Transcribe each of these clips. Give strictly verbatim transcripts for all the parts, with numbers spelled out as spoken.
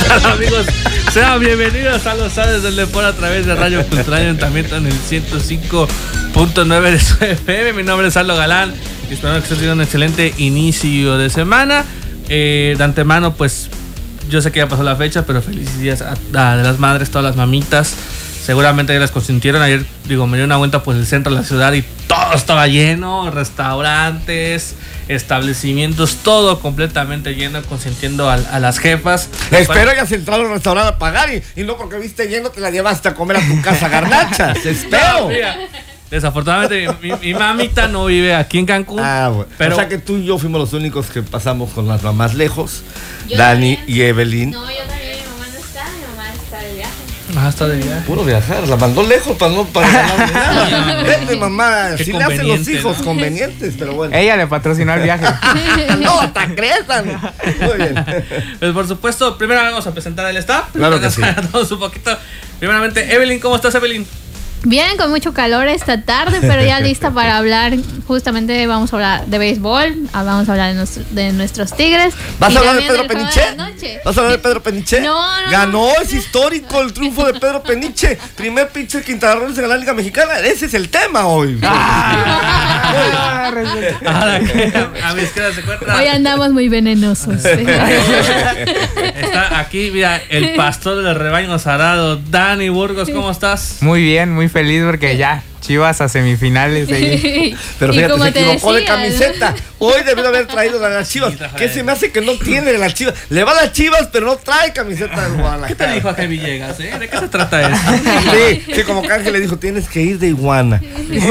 tal, amigos? Sean bienvenidos a Los Sabes del Deporte a través de Radio Cultural Ayuntamiento en el ciento cinco punto nueve de su F M. Mi nombre es Aldo Galán y espero que estés teniendo un excelente inicio de semana. Eh, de antemano, pues yo sé que ya pasó la fecha, pero felicidades a, a de las madres, todas las mamitas. Seguramente ya las consintieron. Ayer, digo, me dio una vuelta por el centro de la ciudad y todo estaba lleno. Restaurantes, establecimientos, todo completamente lleno, consintiendo a, a las jefas. Espero hayas entrado al restaurante a pagar y, y no porque viste lleno te la llevaste a comer a tu casa garnachas. Espero. No, mira, desafortunadamente mi, mi mamita no vive aquí en Cancún. Ah, bueno. Pero, o sea que tú y yo fuimos los únicos que pasamos con las mamás lejos. Dani también. Y Evelyn. No, yo también. Mi mamá no está, mi mamá está de viaje. Ah, está de viaje. Puro viajar, la mandó lejos para no para ganar nada. Vete, mamá, si le hacen los hijos, ¿no? Convenientes, pero bueno. Ella le patrocinó el viaje. No, hasta cretan. Muy bien. Pues por supuesto, primero vamos a presentar el staff. Claro que sí. Todos un poquito. Primeramente, Evelyn, ¿cómo estás, Evelyn? Bien, con mucho calor esta tarde, pero ya lista para hablar. Justamente vamos a hablar de béisbol, vamos a hablar de, nuestro, de nuestros Tigres. ¿Vas a hablar de Pedro Peniche? ¿Vas a hablar de Pedro Peniche? No, no. Ganó, es histórico el triunfo de Pedro Peniche. Primer pitcher Quintana Roo en la Liga Mexicana. Ese es el tema hoy. Ah, ahora que a mi izquierda se encuentra. Hoy andamos muy venenosos. Está aquí, mira, el pastor del rebaño sagrado, Dani Burgos, ¿cómo estás? Muy bien, muy feliz porque ya Chivas a semifinales ahí. Pero fíjate, se equivocó decía, de camiseta. ¿No? Hoy debió haber traído la de las Chivas. ¿Qué se me hace que no tiene de las Chivas? Le va a las Chivas, pero no trae camiseta del Guadalajara. ¿Qué te dijo Ángel Villegas, eh? ¿De qué se trata eso? Sí, sí, como que Ángel le dijo, tienes que ir de iguana.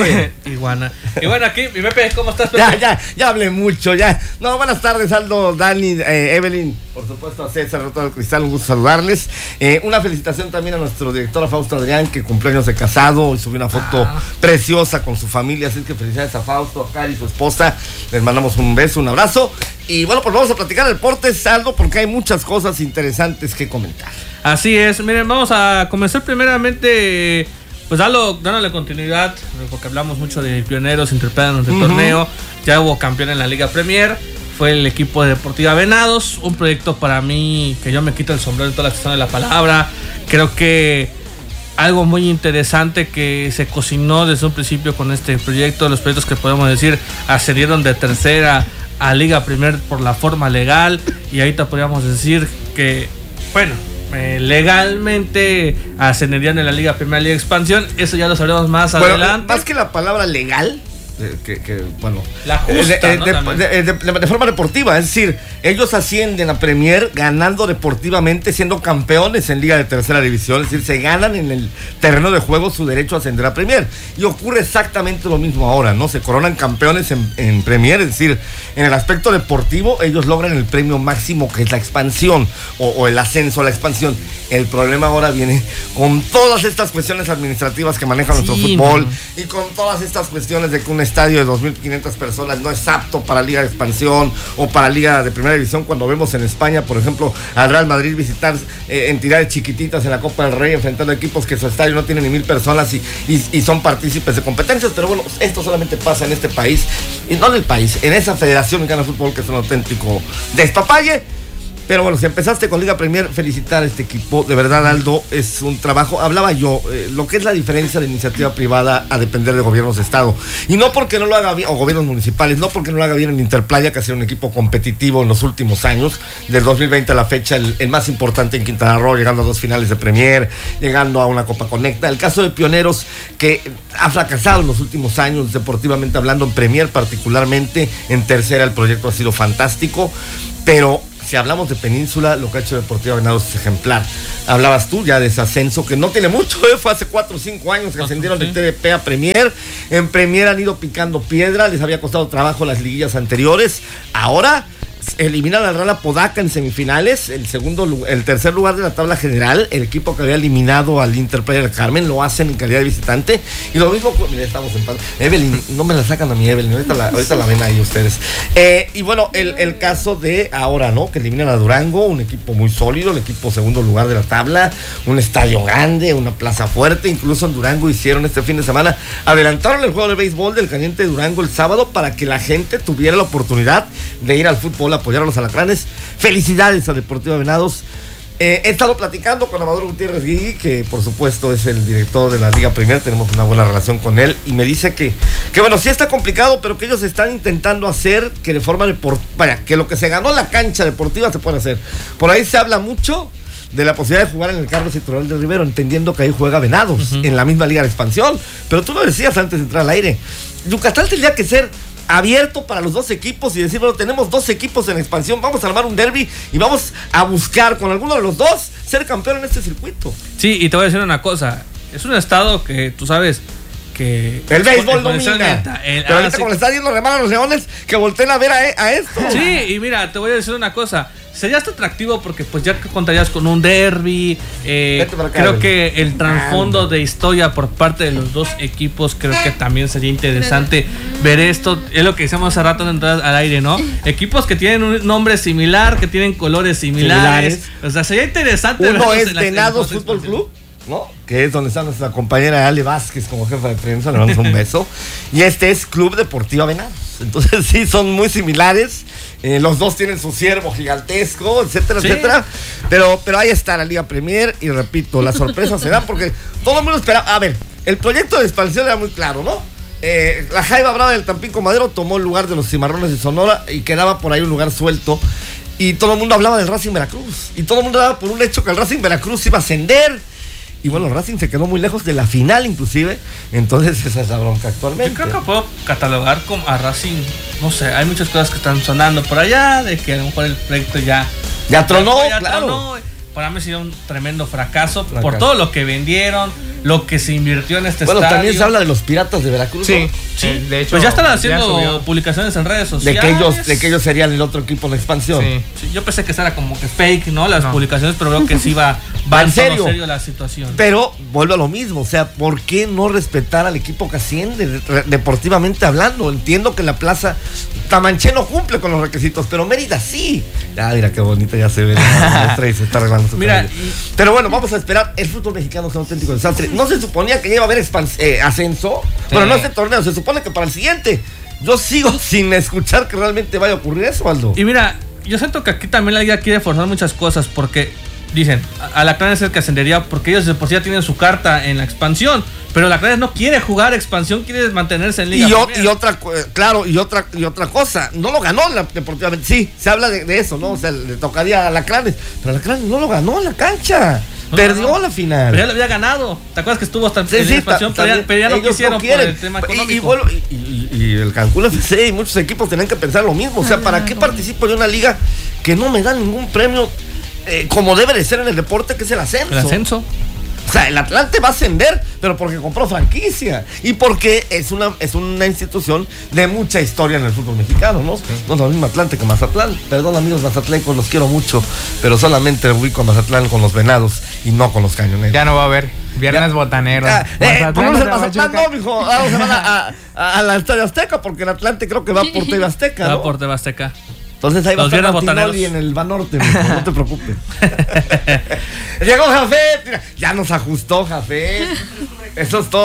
Iguana. Y bueno, aquí, mi Pepe, ¿cómo estás, Pepe? Ya, ya, ya hablé mucho, ya. No, buenas tardes, Aldo, Dani, eh, Evelyn, por supuesto a César, Roto del Cristal, un gusto saludarles. Eh, una felicitación también a nuestro director, a Fausto Adrián, que cumpleaños de casado, y subió una foto ah. preciosa con su familia, así que felicidades a Fausto, a Cari, su esposa. Les mandamos un beso, un abrazo. Y bueno, pues vamos a platicar el deporte, Aldo, porque hay muchas cosas interesantes que comentar. Así es, miren, vamos a comenzar primeramente, pues dalo, dándole continuidad, porque hablamos mucho de pioneros, interpretan del uh-huh. torneo. Ya hubo campeón en la Liga Premier, fue el equipo de Deportiva Venados, un proyecto para mí que yo me quito el sombrero en toda la extensión de la palabra. Creo que algo muy interesante que se cocinó desde un principio con este proyecto. Los proyectos que podemos decir ascendieron de tercera a Liga Premier por la forma legal, y ahorita podríamos decir que, bueno, eh, legalmente ascenderían en la Liga Premier, Liga Expansión. Eso ya lo sabremos más bueno, adelante. Más que la palabra legal, Que, que bueno, la justa, de, ¿no? de, de, de, de, de forma deportiva, es decir, ellos ascienden a Premier ganando deportivamente, siendo campeones en Liga de Tercera División, es decir, se ganan en el terreno de juego su derecho a ascender a Premier, y ocurre exactamente lo mismo ahora, ¿no? Se coronan campeones en, en Premier, es decir, en el aspecto deportivo ellos logran el premio máximo, que es la expansión o, o el ascenso a la expansión. El problema ahora viene con todas estas cuestiones administrativas que maneja sí, nuestro fútbol, no. y con todas estas cuestiones de que un estadio de dos mil quinientas personas no es apto para Liga de Expansión o para Liga de Primera División, cuando vemos en España, por ejemplo, al Real Madrid visitar eh, entidades chiquititas en la Copa del Rey, enfrentando equipos que su estadio no tiene ni mil personas y, y, y son partícipes de competencias. Pero bueno, esto solamente pasa en este país, y no en el país, en esa Federación Mexicana de Fútbol, que es un auténtico despapalle. Pero bueno, si empezaste con Liga Premier, felicitar a este equipo. De verdad, Aldo, es un trabajo. Hablaba yo, eh, lo que es la diferencia de iniciativa privada a depender de gobiernos de Estado. Y no porque no lo haga bien, o gobiernos municipales, no porque no lo haga bien el Interplaya, que ha sido un equipo competitivo en los últimos años. Del dos mil veinte a la fecha, el, el más importante en Quintana Roo, llegando a dos finales de Premier, llegando a una Copa Conecta. El caso de Pioneros, que ha fracasado en los últimos años, deportivamente hablando, en Premier particularmente. En tercera, el proyecto ha sido fantástico. Pero si hablamos de Península, lo que ha hecho Deportiva Venados es ejemplar. Hablabas tú ya de ese ascenso, que no tiene mucho, ¿eh? Fue hace cuatro o cinco años que ascendieron de T V P a Premier. En Premier han ido picando piedra, les había costado trabajo las liguillas anteriores. Ahora eliminan al Real Apodaca en semifinales, el segundo, el tercer lugar de la tabla general. El equipo que había eliminado al Interplaya del Carmen lo hacen en calidad de visitante. Y lo mismo, mira, estamos en paz. Evelyn, no me la sacan a mi Evelyn, ahorita la, ahorita la ven ahí ustedes. Eh, y bueno, el, el caso de ahora, ¿no? Que eliminan a Durango, un equipo muy sólido, el equipo segundo lugar de la tabla, un estadio grande, una plaza fuerte. Incluso en Durango hicieron este fin de semana, adelantaron el juego de béisbol del Caliente de Durango el sábado para que la gente tuviera la oportunidad de ir al fútbol a apoyar a los alacranes. Felicidades a Deportiva Venados. Eh, he estado platicando con Amador Gutiérrez Guigui, que por supuesto es el director de la Liga Premier, tenemos una buena relación con él, y me dice que, que bueno, sí está complicado, pero que ellos están intentando hacer que de forma deportiva, vaya, que lo que se ganó en la cancha deportiva se puede hacer. Por ahí se habla mucho de la posibilidad de jugar en el Carlos Iturbide de Rivero, entendiendo que ahí juega Venados, uh-huh. en la misma Liga de Expansión, pero tú lo decías antes de entrar al aire, Yucatán tendría que ser abierto para los dos equipos y decir, bueno, tenemos dos equipos en expansión, vamos a armar un derbi y vamos a buscar con alguno de los dos ser campeón en este circuito. Sí, y te voy a decir una cosa, es un estado que tú sabes que... El béisbol domina, el, pero ahorita ah, como sí. le está yendo remar a los Leones, que volteen a ver a, a esto. Sí, y mira, te voy a decir una cosa, sería hasta atractivo porque pues ya contarías con un derbi, eh, acá, creo ven. que el trasfondo de historia por parte de los dos equipos, creo que también sería interesante ver esto, es lo que decíamos hace rato de entrar al aire, ¿no? Equipos que tienen un nombre similar, que tienen colores similares, similares. O sea, sería interesante. Uno es Venados Fútbol Club, ¿no? Que es donde está nuestra compañera Ale Vázquez como jefa de prensa, le damos un beso. Y este es Club Deportivo Venados. Entonces sí, son muy similares. Eh, los dos tienen su ciervo gigantesco, etcétera, sí. etcétera. Pero, pero ahí está la Liga Premier. Y repito, la sorpresa se da porque todo el mundo esperaba. A ver, el proyecto de expansión era muy claro, ¿no? Eh, la Jaiba Brava del Tampico Madero tomó el lugar de los Cimarrones de Sonora y quedaba por ahí un lugar suelto. Y todo el mundo hablaba del Racing Veracruz. Y todo el mundo daba por un hecho que el Racing Veracruz iba a ascender. Y bueno, el Racing se quedó muy lejos de la final inclusive, entonces esa es la bronca actualmente. Yo creo que puedo catalogar como a Racing, no sé, hay muchas cosas que están sonando por allá, de que a lo mejor el proyecto ya... Ya tronó, ya claro. Tronó. Para mí ha sido un tremendo fracaso, fracaso por todo lo que vendieron, lo que se invirtió en este bueno, estadio. Bueno, también se habla de los Piratas de Veracruz, sí, ¿no? Sí, eh, de hecho. Pues ya están haciendo publicaciones en redes sociales. De que ellos, de que ellos serían el otro equipo de expansión. Sí. Sí, yo pensé que era como que fake, ¿no? Las no. publicaciones, pero veo que sí va, va en serio? serio la situación. Pero vuelvo a lo mismo, o sea, ¿por qué no respetar al equipo que asciende deportivamente hablando? Entiendo que la plaza Tamanché no cumple con los requisitos, pero Mérida sí. Ya, mira qué bonita ya se ve. La se está arreglando su Mira, y, pero bueno, vamos a esperar. El fútbol mexicano es un auténtico desastre. No se suponía que iba a haber expans- eh, ascenso. Sí. Bueno, no este torneo, se supone que para el siguiente. Yo sigo sin escuchar que realmente vaya a ocurrir eso, Aldo. Y mira, yo siento que aquí también la liga quiere forzar muchas cosas porque dicen, Alacrán es el que ascendería porque ellos de por sí ya tienen su carta en la expansión, pero Alacrán no quiere jugar expansión, quiere mantenerse en liga. Y, o, y otra, claro, y otra y otra cosa, no lo ganó la, deportivamente, sí, se habla de, de eso, ¿no? O sea, le tocaría a Alacrán, pero Alacrán no lo ganó en la cancha. No, perdió no, no. la final. Pero ya lo había ganado. ¿Te acuerdas que estuvo hasta sí, en sí, expansión? Pero ya, pero ya no quisieron no por el tema económico. Y, y, bueno, y, y, y el Cancún F C y muchos equipos tenían que pensar lo mismo. O sea, ¿para qué participo de una liga que no me da ningún premio eh, como debe de ser en el deporte, que es el ascenso? El ascenso. O sea, el Atlante va a ascender, pero porque compró franquicia y porque es una es una institución de mucha historia en el fútbol mexicano, ¿no? Sí. No es lo mismo Atlante que Mazatlán. Perdón, amigos mazatlecos, los quiero mucho, pero solamente ubico a Mazatlán con los Venados y no con los Cañoneros. Ya no va a haber viernes ya. botaneros. Ah, eh, ponemos el Mazatlán, no, mijo. Vamos a van a, a, a la Estadio Azteca, porque el Atlante creo que va por T V Azteca, ¿no? Va por T V Azteca. Entonces ahí va a estar Martinoli en el Banorte, no te preocupes. Llegó Jafet, ya nos ajustó Jafet. Eso es todo.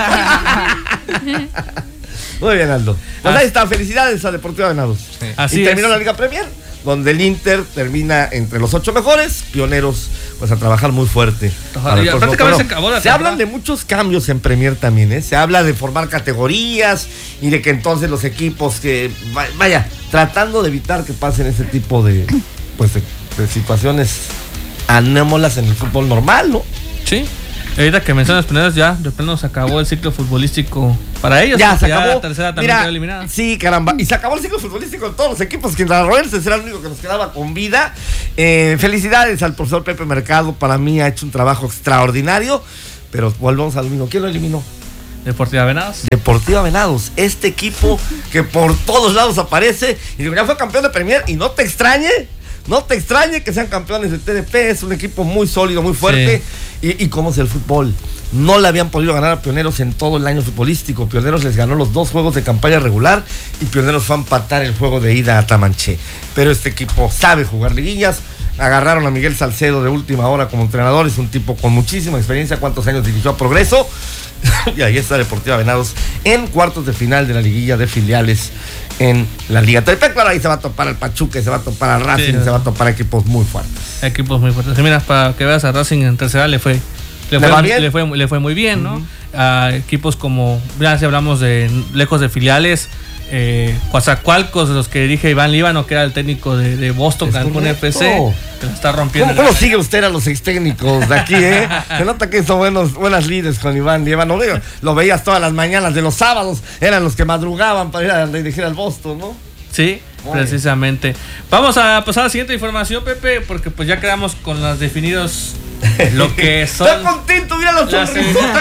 Muy bien, Aldo. Pues ah, ahí está, felicidades a Deportivo Venados. Sí. Así y terminó es. La Liga Premier, donde el Inter termina entre los ocho mejores, Pioneros pues a trabajar muy fuerte. Ya, prácticamente se acabó la Se hablan de muchos cambios en Premier también, ¿eh? Se habla de formar categorías y de que entonces los equipos que, vaya, tratando de evitar que pasen ese tipo de, pues, de, de situaciones anómalas en el fútbol normal, ¿no? Sí. Ahorita que mencionas Pioneros, ya de plano se acabó el ciclo futbolístico para ellos. Ya se acabó. Ya la tercera también Mira, quedó eliminada. Sí, caramba. Y se acabó el ciclo futbolístico de todos los equipos. Que en la Roense era el único que nos quedaba con vida. Eh, felicidades al profesor Pepe Mercado. Para mí ha hecho un trabajo extraordinario. Pero volvamos al mismo. ¿Quién lo eliminó? Deportiva Venados. Deportiva Venados. Este equipo que por todos lados aparece. Y ya fue campeón de Premier. Y no te extrañe. No te extrañe que sean campeones de T D P, es un equipo muy sólido, muy fuerte. Sí. Y, y cómo es el fútbol. No le habían podido ganar a Pioneros en todo el año futbolístico. Pioneros les ganó los dos juegos de campaña regular y Pioneros fue a empatar el juego de ida a Tamanché. Pero este equipo sabe jugar liguillas. agarraron a Miguel Salcedo de última hora como entrenador, es un tipo con muchísima experiencia, cuántos años dirigió a Progreso, y ahí está Deportiva Venados en cuartos de final de la liguilla de filiales en la Liga Tepec. Claro, ahí se va a topar al Pachuca, se va a topar al Racing, sí, se va a topar a equipos muy fuertes. Equipos muy fuertes. Mira, para que veas a Racing en tercera le fue le, ¿Le, fue, bien? le fue le fue muy bien, ¿no? Uh-huh. A equipos como, ya si hablamos de lejos de filiales, eh, Coatzacoalcos, de los que dirige Iván Líbano, que era el técnico de, de Boston, Cancún F C, que lo está rompiendo. ¿Cómo, cómo sigue usted a los ex técnicos de aquí, eh? Se nota que son buenos, buenas líderes con Iván Líbano. Lo veías todas las mañanas de los sábados, eran los que madrugaban para ir a dirigir al Boston, ¿no? Sí, muy precisamente. Bien. Vamos a pasar a la siguiente información, Pepe, porque pues ya quedamos con los definidos lo que son. Está contento, mira los las,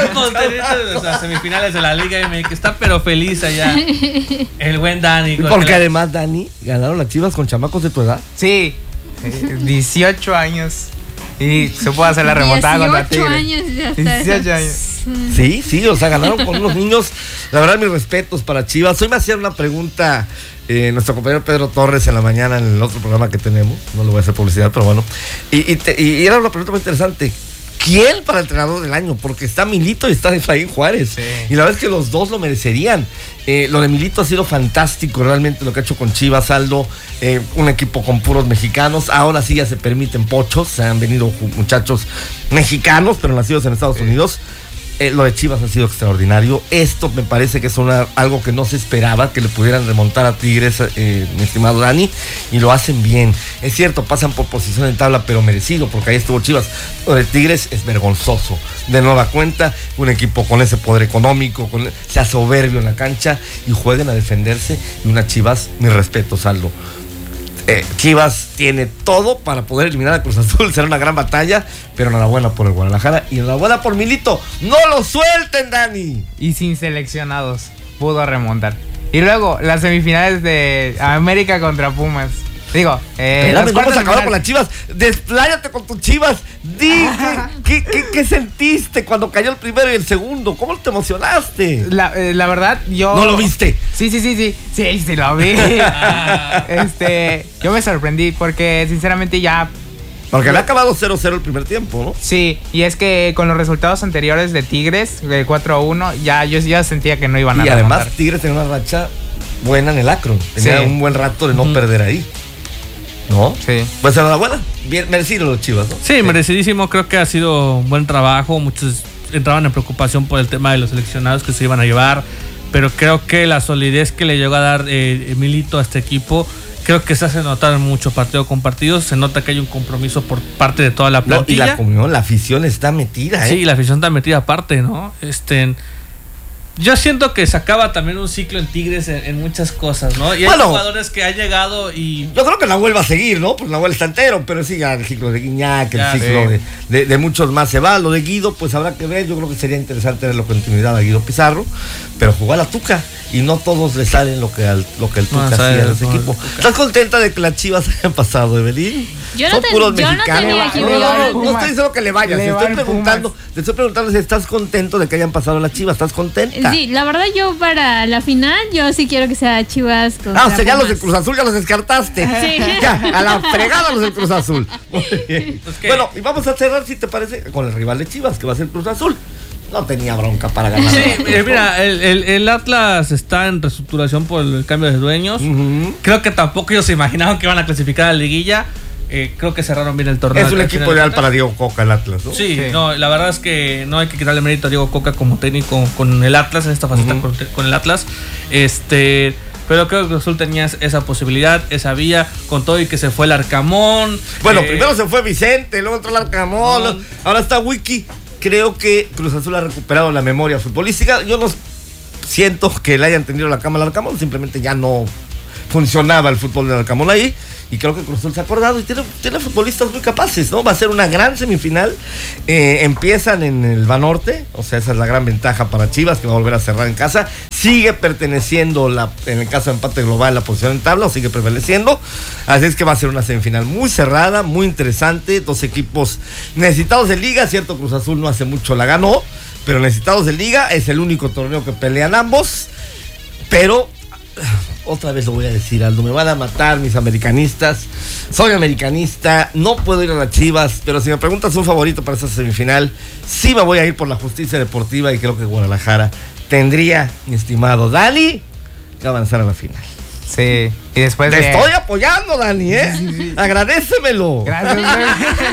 las, las semifinales de la Liga M X. Está pero feliz allá el buen Dani. Porque la... además, Dani, ganaron las Chivas con chamacos de tu edad. Sí, dieciocho años. Y se puede hacer la remontada contra Tigres. Años ya está dieciocho años. Sí, sí, o sea, ganaron con unos niños. La verdad, mis respetos para Chivas. Hoy me hacían una pregunta eh, nuestro compañero Pedro Torres en la mañana en el otro programa que tenemos. No le voy a hacer publicidad, pero bueno. Y, y, te, y era una pregunta muy interesante. ¿Quién para el entrenador del año? Porque está Milito y está Efraín Juárez. Sí. Y la verdad es que los dos lo merecerían. Eh, lo de Milito ha sido fantástico, realmente lo que ha hecho con Chivas, Aldo, eh, un equipo con puros mexicanos. Ahora sí ya se permiten pochos, se han venido muchachos mexicanos, pero nacidos en Estados sí. Unidos. Eh, lo de Chivas ha sido extraordinario. Esto me parece que es una, algo que no se esperaba, que le pudieran remontar a Tigres, eh, mi estimado Dani, y lo hacen bien. Es cierto, pasan por posición en tabla, pero merecido, porque ahí estuvo Chivas. Lo de Tigres es vergonzoso. De nueva cuenta, un equipo con ese poder económico, con, sea soberbio en la cancha, y jueguen a defenderse, y una Chivas, mi respeto, Saldo. Eh, Chivas tiene todo para poder eliminar a Cruz Azul, será una gran batalla, pero enhorabuena por el Guadalajara y enhorabuena por Milito. ¡No lo suelten, Dani! Y sin seleccionados pudo remontar. Y luego las semifinales de América contra Pumas. Digo, eh, Espérame, vamos a acabar con las Chivas. Despláyate con tus Chivas. Di, ¿qué, qué, qué sentiste cuando cayó el primero y el segundo? ¿Cómo te emocionaste? La, eh, la verdad, yo... ¿No lo viste? Sí, sí, sí, sí. Sí, sí lo vi. este, yo me sorprendí porque sinceramente ya... Porque había acabado cero cero el primer tiempo, ¿no? Sí, y es que con los resultados anteriores de Tigres, de cuatro a uno, ya yo ya sentía que no iban a Y además remontar. Tigres tenía una racha buena en el Akron. Tenía sí. un buen rato de no uh-huh. perder ahí. ¿No? Sí. Pues enhorabuena. Bien merecido los Chivas, ¿no? Sí, sí, merecidísimo. Creo que ha sido un buen trabajo. Muchos entraban en preocupación por el tema de los seleccionados que se iban a llevar. Pero creo que la solidez que le llegó a dar eh, Milito a este equipo, creo que se hace notar mucho partido con partido. Se nota que hay un compromiso por parte de toda la plantilla. No, y la comunión, la afición está metida, ¿eh? Sí, la afición está metida aparte, ¿no? Este... Yo siento que se acaba también un ciclo en Tigres en, en muchas cosas, ¿no? Y hay bueno, jugadores que han llegado y... Yo creo que Nahuel va a seguir, ¿no? Pues Nahuel está entero, pero sí, ya el ciclo de Guiñac, el ya, ciclo sí. de, de, de muchos más se va. Lo de Guido, pues habrá que ver. Yo creo que sería interesante ver la continuidad a Guido Pizarro, pero jugó a la Tuca y no todos le salen lo que, al, lo que el Tuca no, hacía en ese no, equipo. ¿Estás contenta de que las Chivas hayan pasado, Evelyn? Yo no, Son ten, puros yo mexicanos. no tenía que no, no, no, no estoy diciendo que le vayas, le te, estoy va preguntando, te estoy preguntando si estás contento de que hayan pasado las Chivas. ¿Estás contenta? Sí, la verdad yo para la final, yo sí quiero que sea Chivas contra Ah, o sea, ya Pumas. los de Cruz Azul ya los descartaste. Sí. Ya, a la fregada los del Cruz Azul. Muy bien. Pues bueno, y vamos a cerrar, si te parece, con el rival de Chivas, que va a ser Cruz Azul. No tenía bronca para ganar. Sí, eh, mira, el, el, el Atlas está en reestructuración por el cambio de dueños. Uh-huh. Creo que tampoco ellos se imaginaban que iban a clasificar a la liguilla. Eh, creo que cerraron bien el torneo. Es un equipo ideal para Diego Coca, el Atlas, ¿no? Sí, sí, no, la verdad es que no hay que quitarle mérito a Diego Coca como técnico con el Atlas, en esta faceta uh-huh. con, con el Atlas. Este, pero creo que Cruz Azul tenía esa posibilidad, esa vía, con todo y que se fue el Arcamón. Bueno, eh, primero se fue Vicente, luego entró el Arcamón, no. ahora está Wiki. Creo que Cruz Azul ha recuperado la memoria futbolística. Yo no siento que le hayan tendido la cama al Arcamón, simplemente ya no funcionaba el fútbol del Arcamón ahí. Y creo que Cruz Azul se ha acordado y tiene, tiene futbolistas muy capaces, ¿no? Va a ser una gran semifinal. Eh, empiezan en el Banorte, o sea, esa es la gran ventaja para Chivas, que va a volver a cerrar en casa. Sigue perteneciendo, la, en el caso de empate global, la posición en tabla, o sigue prevaleciendo. Así es que va a ser una semifinal muy cerrada, muy interesante. Dos equipos necesitados de liga, cierto, Cruz Azul no hace mucho la ganó, pero necesitados de liga, es el único torneo que pelean ambos. Pero otra vez lo voy a decir, Aldo, me van a matar mis americanistas. Soy americanista, no puedo ir a las Chivas, pero si me preguntas un favorito para esta semifinal, sí me voy a ir por la justicia deportiva y creo que Guadalajara tendría, mi estimado Dani, que avanzar a la final. Sí, y después Te de... estoy apoyando, Dani, ¿eh? Sí, sí, sí. Agradécemelo. Gracias, güey.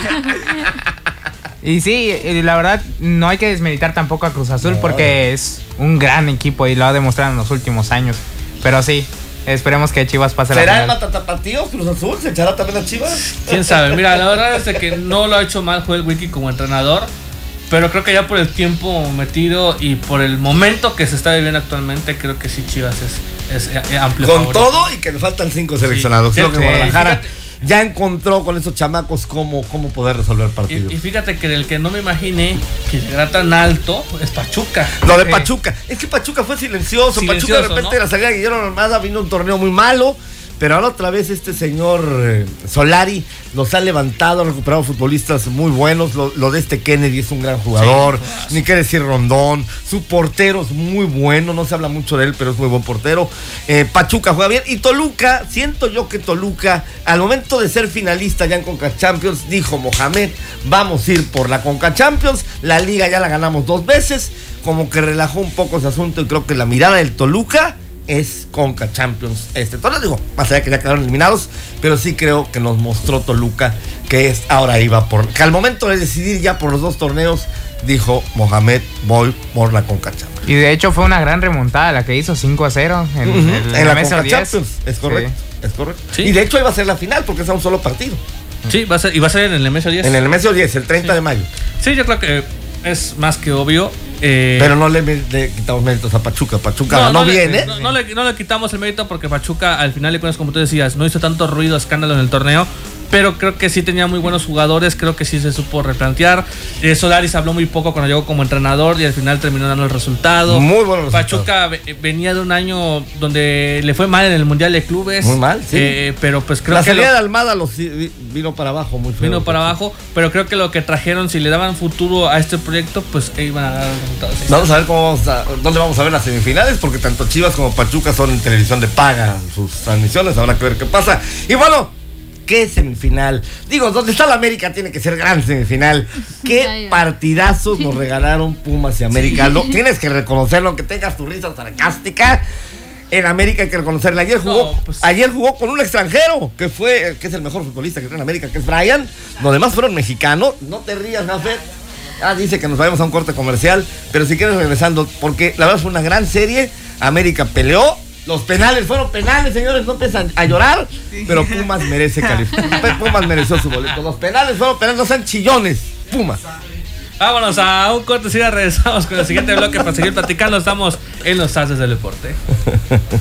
Y sí, la verdad, no hay que desmeditar tampoco a Cruz Azul, no, porque es un gran equipo y lo ha demostrado en los últimos años. Pero sí, esperemos que Chivas pase la final. ¿Será el matatapatío Cruz Azul? ¿Se echará también a Chivas? Quién sabe. Mira, la verdad es de que no lo ha hecho mal Joel Wiki como entrenador, pero creo que ya por el tiempo metido y por el momento que se está viviendo actualmente, creo que sí Chivas es, es, es amplio Con favorito. todo y que le faltan cinco seleccionados. Sí, creo que sí, Guadalajara fíjate, ya encontró con esos chamacos cómo, cómo poder resolver partidos. Y, y fíjate que el que no me imaginé que llegara tan alto es Pachuca. Lo de Eh, Pachuca, es que Pachuca fue silencioso, Silencioso, Pachuca de repente, ¿no? La salida de Guillermo Almada vino un torneo muy malo, pero ahora otra vez este señor eh, Solari los ha levantado, ha recuperado futbolistas muy buenos. Lo, lo de este Kennedy es un gran jugador, Sí, ni qué decir Rondón, su portero es muy bueno, no se habla mucho de él, pero es muy buen portero. eh, Pachuca juega bien, y Toluca, siento yo que Toluca, al momento de ser finalista ya en Conca Champions, dijo Mohamed, vamos a ir por la Conca Champions, la liga ya la ganamos dos veces, como que relajó un poco ese asunto, y creo que la mirada del Toluca es Conca Champions este. Entonces digo, más allá de que ya quedaron eliminados, pero sí creo que nos mostró Toluca que es ahora iba por, que al momento de decidir ya por los dos torneos, dijo Mohamed, voy por la Conca Champions. Y de hecho fue una gran remontada la que hizo cinco a cero en, Uh-huh. el, en, en la Mesa Conca diez. Champions, es correcto, Sí. es correcto. Sí. Y de hecho iba a ser la final porque es a un solo partido. Sí, va a ser, y va a ser en el M S diez. En el M S diez, el treinta Sí. de mayo. Sí, yo creo que es más que obvio. Eh, Pero no le, le quitamos méritos a Pachuca. Pachuca no, no le- viene. No, no le, no le quitamos el mérito porque Pachuca, al final de cuentas, como tú decías, no hizo tanto ruido, escándalo en el torneo. Pero creo que sí tenía muy buenos jugadores, creo que sí se supo replantear. Eh, Solaris habló muy poco cuando llegó como entrenador y al final terminó dando el resultado. Muy buenos Pachuca ve- venía de un año donde le fue mal en el Mundial de Clubes. Muy mal, sí. Eh, pero pues creo La que salida lo- de Almada los, vino para abajo muy feo. vino para abajo, pero creo que lo que trajeron, si le daban futuro a este proyecto, pues iban a dar resultados. Vamos a ver cómo vamos a, dónde vamos a ver las semifinales, porque tanto Chivas como Pachuca son en televisión de paga sus transmisiones, habrá que ver qué pasa. Y bueno, ¿qué semifinal? Digo, donde está la América tiene que ser gran semifinal. ¿Qué Ya, ya. partidazos nos regalaron Pumas y América? Lo, tienes que reconocerlo, aunque tengas tu risa sarcástica. En América hay que reconocerla. Ayer jugó, No, pues- ayer jugó con un extranjero, que fue, que es el mejor futbolista que tiene en América, que es Brian. Los demás fueron mexicanos. No te rías, Jafet. Ah, dice que nos vayamos a un corte comercial, pero si quieres regresando, porque la verdad fue una gran serie. América peleó. Los penales fueron penales, señores, no empiezan a llorar, pero Pumas merece calificar. Pumas mereció su boleto. Los penales fueron penales, no sean chillones. Pumas. Vámonos a un corte, si regresamos con el siguiente bloque para seguir platicando. Estamos en los Haces del Deporte.